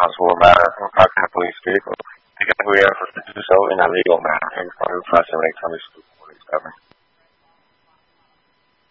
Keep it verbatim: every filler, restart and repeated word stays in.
responsible matter or parking a police vehicle, take every effort to do so in a legal manner, and refrain from make Sunday school discovery.